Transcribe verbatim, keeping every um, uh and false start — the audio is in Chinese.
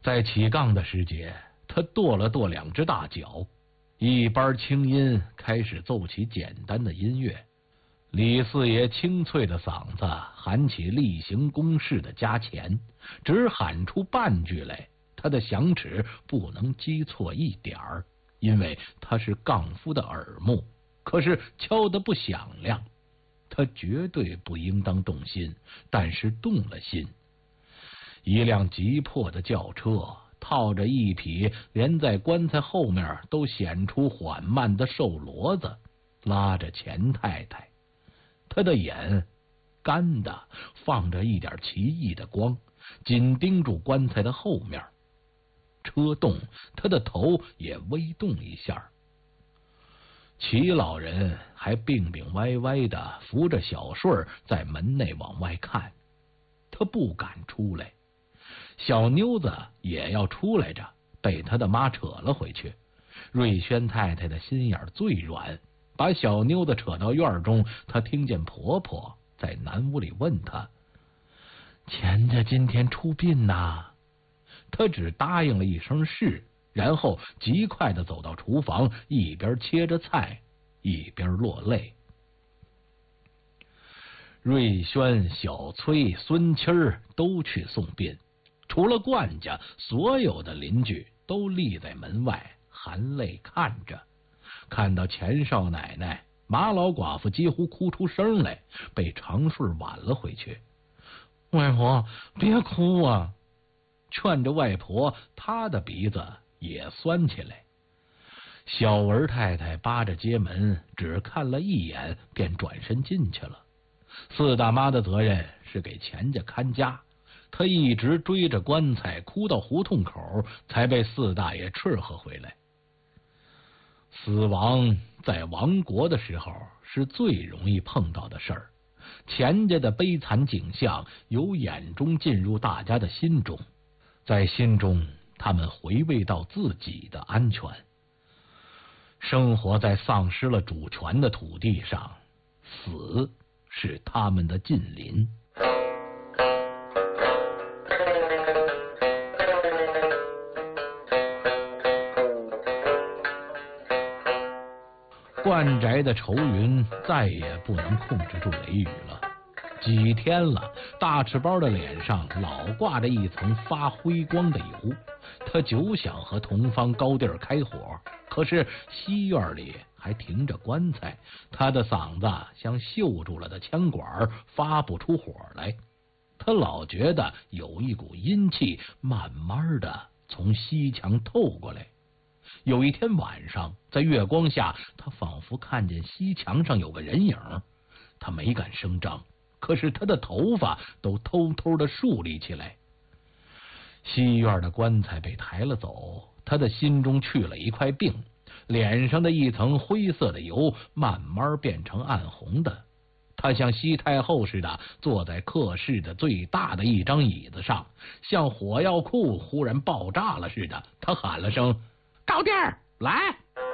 在起杠的时节，他跺了跺两只大脚，一班清音开始奏起简单的音乐。李四爷清脆的嗓子喊起例行公事的加钱，只喊出半句来，他的响指不能击错一点儿，因为他是杠夫的耳目，可是敲得不响亮。他绝对不应当动心，但是动了心。一辆急迫的轿车套着一匹连在棺材后面都显出缓慢的瘦骡子，拉着钱太太。他的眼干的放着一点奇异的光，紧盯住棺材的后面。车动，他的头也微动一下。齐老人还病病歪歪的扶着小顺儿在门内往外看，他不敢出来。小妞子也要出来着，被他的妈扯了回去。瑞轩太太的心眼最软，把小妞子扯到院中，她听见婆婆在南屋里问她：“钱家今天出殡呐？”她只答应了一声是，然后极快地走到厨房，一边切着菜一边落泪。瑞轩、小崔、孙七儿都去送殡，除了冠家，所有的邻居都立在门外含泪看着。看到钱少奶奶，马老寡妇几乎哭出声来，被长顺挽了回去。外婆，别哭啊！劝着外婆，她的鼻子也酸起来。小文太太扒着街门，只看了一眼，便转身进去了。四大妈的责任是给钱家看家，她一直追着棺材哭到胡同口，才被四大爷斥喝回来。死亡在亡国的时候是最容易碰到的事儿，钱家的悲惨景象由眼中进入大家的心中，在心中他们回味到自己的安全。生活在丧失了主权的土地上，死是他们的近邻。冠宅的愁云再也不能控制住雷雨了。几天了，大赤包的脸上老挂着一层发灰光的油。他久想和同方高弟儿开火，可是西院里还停着棺材，他的嗓子像锈住了的枪管，发不出火来。他老觉得有一股阴气慢慢的从西墙透过来。有一天晚上，在月光下，他仿佛看见西墙上有个人影，他没敢声张，可是他的头发都偷偷的竖立起来。西院的棺材被抬了走，他的心中去了一块病，脸上的一层灰色的油慢慢变成暗红的。他像西太后似的坐在客室的最大的一张椅子上，像火药库忽然爆炸了似的，他喊了声：“高弟儿，来！”